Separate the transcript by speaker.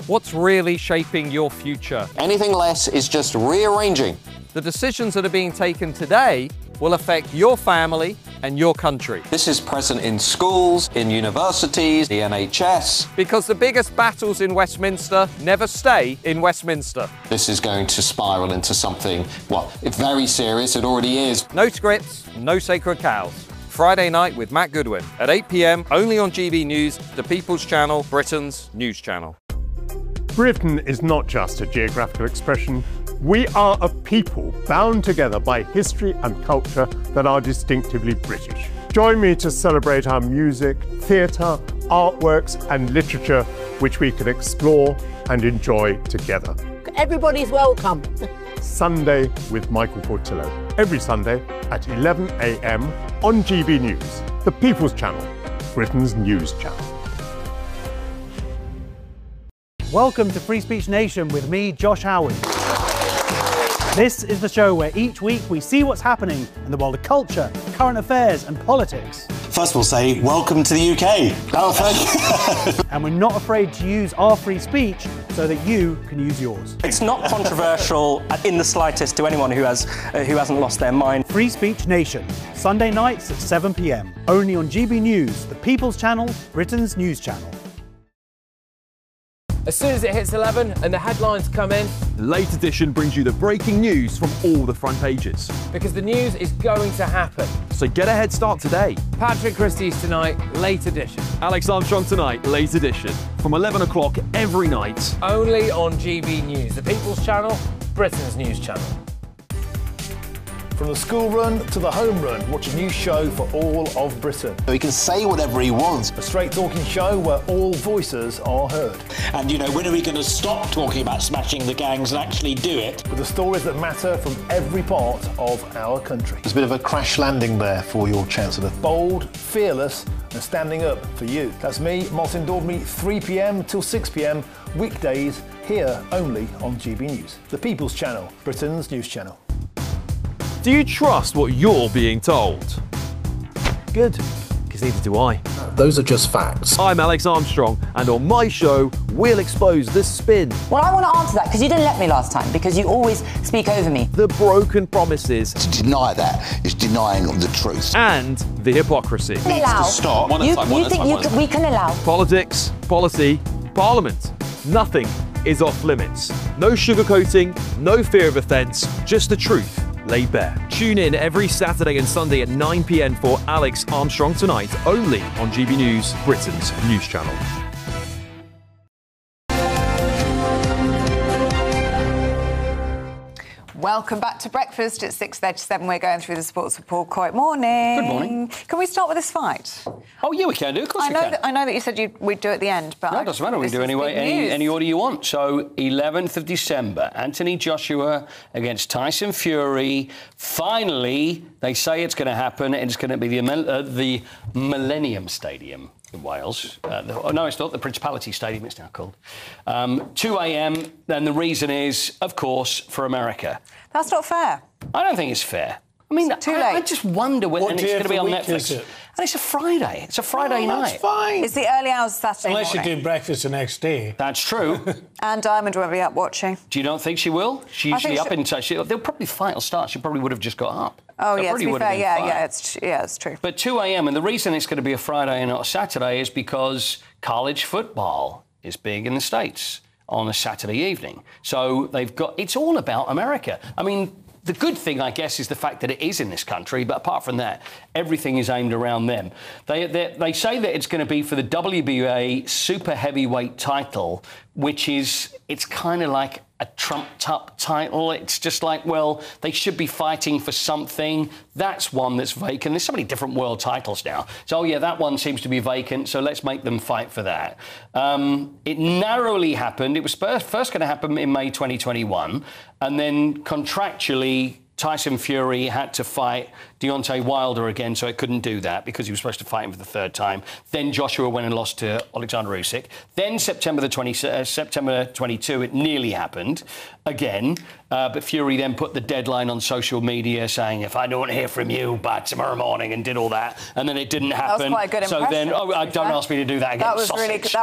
Speaker 1: What's really shaping your future?
Speaker 2: Anything less is just rearranging.
Speaker 1: The decisions that are being taken today will affect your family and your country.
Speaker 2: This is present in schools, in universities, the NHS.
Speaker 1: Because the biggest battles in Westminster never stay in Westminster.
Speaker 2: This is going to spiral into something, well, very serious. It already is.
Speaker 1: No scripts, no sacred cows. Friday night with Matt Goodwin at 8 p.m, only on GB News, the People's Channel, Britain's news channel.
Speaker 3: Britain is not just a geographical expression. We are a people bound together by history and culture that are distinctively British. Join me to celebrate our music, theatre, artworks and literature which we can explore and enjoy together.
Speaker 4: Everybody's welcome.
Speaker 3: Sunday with Michael Portillo. Every Sunday at 11 a.m. on GB News, the People's Channel, Britain's news channel.
Speaker 5: Welcome to Free Speech Nation with me, Josh Howard. This is the show where each week we see what's happening in the world of culture, current affairs and politics.
Speaker 6: First we'll say, welcome to the UK. Oh, thank you.
Speaker 5: And we're not afraid to use our free speech so that you can use yours.
Speaker 7: It's not controversial in the slightest to anyone who hasn't lost their mind.
Speaker 5: Free Speech Nation, Sunday nights at 7 p.m, only on GB News, the People's Channel, Britain's news channel.
Speaker 8: As soon as it hits 11 and the headlines come in,
Speaker 9: the late edition brings you the breaking news from all the front pages.
Speaker 8: Because the news is going to happen.
Speaker 9: So get a head start today.
Speaker 8: Patrick Christie's tonight, late edition.
Speaker 9: Alex Armstrong tonight, late edition. From 11 o'clock every night.
Speaker 8: Only on GB News, the People's Channel, Britain's news channel.
Speaker 10: From the school run to the home run, watch a new show for all of Britain.
Speaker 6: He can say whatever he wants.
Speaker 10: A straight talking show where all voices are heard.
Speaker 11: And, you know, when are we going to stop talking about smashing the gangs and actually do it?
Speaker 10: With the stories that matter from every part of our country.
Speaker 12: There's a bit of a crash landing there for your Chancellor.
Speaker 10: Bold, fearless and standing up for you. That's me, Martin Daubney, 3 p.m. till 6 p.m, weekdays, here only on GB News. The People's Channel, Britain's news channel.
Speaker 9: Do you trust what you're being told? Good, because neither do I.
Speaker 12: Those are just facts.
Speaker 9: I'm Alex Armstrong, and on my show, we'll expose the spin.
Speaker 13: Well, I want to answer that, because you didn't let me last time, because you always speak over me.
Speaker 9: The broken promises.
Speaker 6: To deny that is denying the truth.
Speaker 9: And the hypocrisy.
Speaker 13: We can allow.
Speaker 6: To stop.
Speaker 13: We can allow.
Speaker 9: Politics, policy, parliament. Nothing is off limits. No sugarcoating, no fear of offence, just the truth laid bare. Tune in every Saturday and Sunday at 9 p.m. for Alex Armstrong Tonight, only on GB News, Britain's news channel.
Speaker 14: Welcome back to breakfast at 6:37. We're going through the sports report. Quite morning.
Speaker 15: Good morning.
Speaker 14: Can we start with this fight?
Speaker 15: Oh, yeah, we can do. Of course we can.
Speaker 14: I know that you said we'd do it at the end, but...
Speaker 15: No, it doesn't matter. We do anyway, any order you want. So, 11th of December, Anthony Joshua against Tyson Fury. Finally, they say it's going to happen, and it's going to be the Millennium Stadium in Wales. No, it's not the Principality Stadium, it's now called. 2 a.m, and the reason is, of course, for America.
Speaker 14: That's not fair.
Speaker 15: I don't think it's fair. I mean,
Speaker 14: too late.
Speaker 15: I just wonder whether it's going to be on Netflix.
Speaker 11: Is it?
Speaker 15: And it's a Friday. It's a Friday night.
Speaker 11: That's fine.
Speaker 14: It's the early hours Saturday
Speaker 11: Unless
Speaker 14: morning.
Speaker 11: you do breakfast the next day.
Speaker 15: That's true.
Speaker 14: Anne Diamond won't be up watching.
Speaker 15: Do you not think she will? She's usually up in touch. They'll probably fight will start. She probably would have just got up.
Speaker 14: Oh, yeah, to be fair, it's true.
Speaker 15: But 2 a.m, and the reason it's going to be a Friday and not a Saturday is because college football is big in the States on a Saturday evening. So it's all about America. I mean, the good thing, I guess, is the fact that it is in this country, but apart from that, everything is aimed around them. They say that it's going to be for the WBA super heavyweight title, which it's kind of like a trumped-up title. It's just like, well, they should be fighting for something. That's one that's vacant. There's so many different world titles now. So, oh, yeah, that one seems to be vacant, so let's make them fight for that. It narrowly happened. It was first going to happen in May 2021, and then contractually, Tyson Fury had to fight Deontay Wilder again, so it couldn't do that because he was supposed to fight him for the third time. Then Joshua went and lost to Alexander Usyk. Then September 22, it nearly happened again. But Fury then put the deadline on social media saying, if I don't hear from you by tomorrow morning, and did all that. And then it didn't happen.
Speaker 14: That was quite a good impression.
Speaker 15: So then, don't ask me to do that again.
Speaker 14: That was really good.